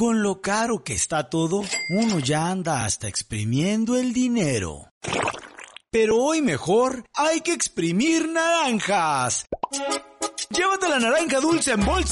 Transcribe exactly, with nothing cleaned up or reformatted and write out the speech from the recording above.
Con lo caro que está todo, uno ya anda hasta exprimiendo el dinero. Pero hoy mejor hay que exprimir naranjas. Llévate la naranja dulce en bolsa